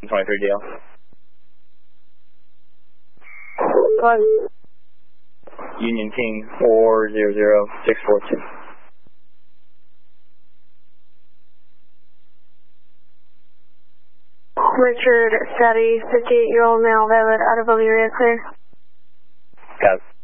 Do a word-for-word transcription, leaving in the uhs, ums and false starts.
twenty-three D L. What? Union King four zero zero six four two. Richard, steady, fifty-eight-year-old male, valid, out of Elyria, clear. Got it.